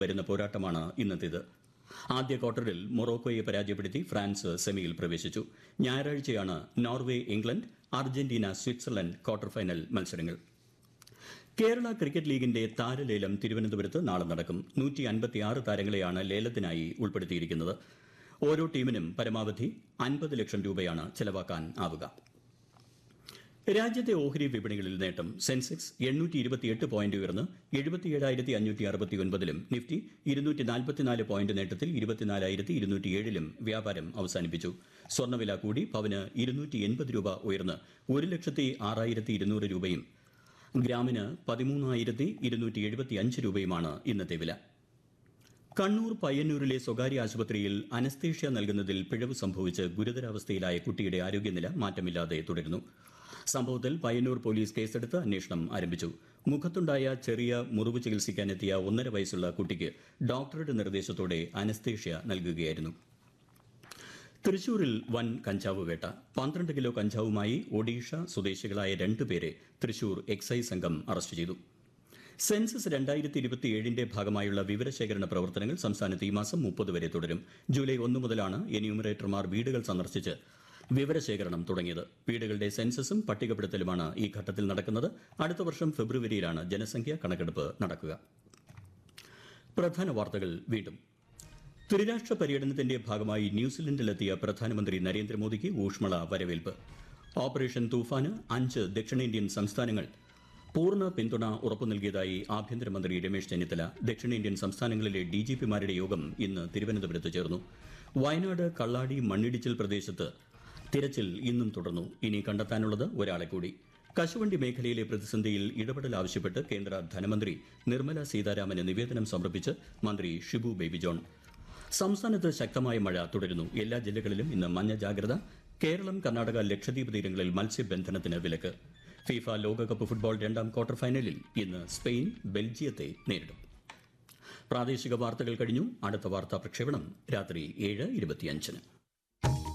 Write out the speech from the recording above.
വരുന്ന പോരാട്ടമാണ് ഇന്നത്തേത്. ആദ്യ ക്വാർട്ടറിൽ മൊറോക്കോയെ പരാജയപ്പെടുത്തി ഫ്രാൻസ് സെമിയിൽ പ്രവേശിച്ചു. ഞായറാഴ്ചയാണ് Norway England, Argentina Switzerland quarter final മത്സരങ്ങൾ. കേരള ക്രിക്കറ്റ് ലീഗിന്റെ താരലേലം തിരുവനന്തപുരത്ത് നാളെ നടക്കും. 156 താരങ്ങളെയാണ് ലേലത്തിനായി ഉൾപ്പെടുത്തിയിരിക്കുന്നത്. ഓരോ ടീമിനും പരമാവധി 50 ലക്ഷം രൂപയാണ് ചെലവാക്കാനാവുക. രാജ്യത്തെ ഓഹരി വിപണികളിൽ നേട്ടം. സെൻസെക്സ് 828 പോയിന്റ് ഉയർന്ന് 77,569-ലും നിഫ്റ്റി 244 പോയിന്റ് നേട്ടത്തിൽ 24,207-ലും വ്യാപാരം അവസാനിപ്പിച്ചു. സ്വർണ്ണവില കൂടി പവന് 280 രൂപ ഉയർന്ന് 1,06,200 രൂപയും ഗ്രാമിന് 13,275 രൂപയുമാണ് ഇന്നത്തെ വില. കണ്ണൂർ പയ്യന്നൂരിലെ സ്വകാര്യ ആശുപത്രിയിൽ അനസ്തേഷ്യ നൽകുന്നതിൽ പിഴവ് സംഭവിച്ച് ഗുരുതരാവസ്ഥയിലായ കുട്ടിയുടെ ആരോഗ്യനില മാറ്റമില്ലാതെ തുടരുന്നു. സംഭവത്തിൽ പയ്യന്നൂർ പോലീസ് കേസെടുത്ത് അന്വേഷണം ആരംഭിച്ചു. മുഖത്തുണ്ടായ ചെറിയ മുറിവ് ചികിത്സിക്കാനെത്തിയ 1.5 വയസ്സുള്ള കുട്ടിക്ക് ഡോക്ടറുടെ നിർദ്ദേശത്തോടെ അനസ്തേഷ്യ നൽകുകയായിരുന്നു. തൃശൂരിൽ വൻ കഞ്ചാവ് വേട്ട. 12 കിലോ കഞ്ചാവുമായി ഒഡീഷ സ്വദേശികളായ 2 പേരെ തൃശൂർ എക്സൈസ് സംഘം അറസ്റ്റ് ചെയ്തു. സെൻസസ് 2027ന്റെ ഭാഗമായുള്ള വിവരശേഖരണ പ്രവർത്തനങ്ങൾ സംസ്ഥാനത്ത് ഈ മാസം 30 വരെ തുടരും. ജൂലൈ 1 മുതലാണ് എന്യൂമറേറ്റർമാർ വീടുകൾ സന്ദർശിച്ച് വിവരശേഖരണം തുടങ്ങിയത്. വീടുകളുടെ സെൻസസും പട്ടികപ്പെടുത്തലുമാണ് ഈ ഘട്ടത്തിൽ നടക്കുന്നത്. അടുത്ത വർഷം ഫെബ്രുവരിയിലാണ് ജനസംഖ്യാ കണക്കെടുപ്പ് നടക്കുക. പ്രധാന വാർത്തകൾ വീണ്ടും. ത്രിരാഷ്ട്ര പര്യടനത്തിന്റെ ഭാഗമായി ന്യൂസിലൻഡിലെത്തിയ പ്രധാനമന്ത്രി നരേന്ദ്രമോദിക്ക് ഊഷ്മള വരവേൽപ്പ്. ഓപ്പറേഷൻ തൂഫാന് 5 ദക്ഷിണേന്ത്യൻ സംസ്ഥാനങ്ങൾ പൂർണ്ണ പിന്തുണ ഉറപ്പു നൽകിയതായി ആഭ്യന്തരമന്ത്രി രമേശ് ചെന്നിത്തല. ദക്ഷിണേന്ത്യൻ സംസ്ഥാനങ്ങളിലെ ഡിജിപിമാരുടെ യോഗം ഇന്ന് തിരുവനന്തപുരത്ത് ചേർന്നു. വയനാട് കള്ളാടി മണ്ണിടിച്ചിൽ പ്രദേശത്ത് തിരച്ചിൽ ഇന്നും തുടർന്നു. ഇനി കണ്ടെത്താനുള്ളത് ഒരാളെ കൂടി. കശുവണ്ടി മേഖലയിലെ പ്രതിസന്ധിയിൽ ഇടപെടൽ ആവശ്യപ്പെട്ട് കേന്ദ്ര ധനമന്ത്രി നിർമ്മല സീതാരാമന് നിവേദനം സമർപ്പിച്ച് മന്ത്രി ഷിബു ബേബി ജോൺ. സംസ്ഥാനത്ത് ശക്തമായ മഴ തുടരുന്നു. എല്ലാ ജില്ലകളിലും ഇന്ന് മഞ്ഞ ജാഗ്രത. കേരളം, കർണാടക, ലക്ഷദ്വീപ് തീരങ്ങളിൽ മത്സ്യബന്ധനത്തിന് വിലക്ക്. ഫിഫ ലോകകപ്പ് ഫുട്ബോൾ 2ാം ക്വാർട്ടർ ഫൈനലിൽ ഇന്ന് സ്പെയിൻ ബെൽജിയത്തെ നേരിടും. പ്രാദേശിക വാർത്തകൾ കഴിഞ്ഞു. അടുത്ത വാർത്താ പ്രക്ഷേപണം രാത്രി 7:25-ന്.